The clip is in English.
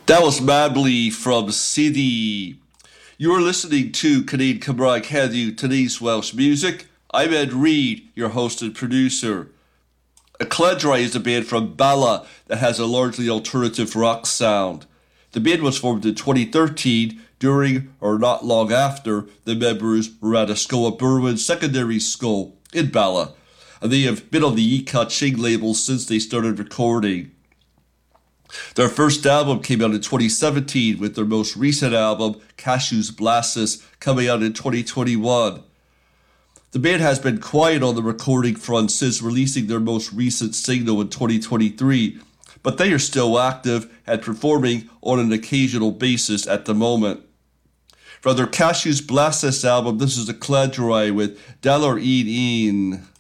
That was Madly from City. You're listening to Canadian Cymraeg Heddiw, today's Welsh music. I'm Ed Reed, your host and producer. A Cledrai is a band from Bala that has a largely alternative rock sound. The band was formed in 2013 during or not long after the members were at a Scoa Berwyn secondary school in Bala, and they have been on the Ikat Ching label since they started recording. Their first album came out in 2017, with their most recent album, Cassius Blassus, coming out in 2021. The band has been quiet on the recording front since releasing their most recent single in 2023, but they are still active and performing on an occasional basis at the moment. From their Cassius Blassus album, this is a Cledrai with Dalar Een Een.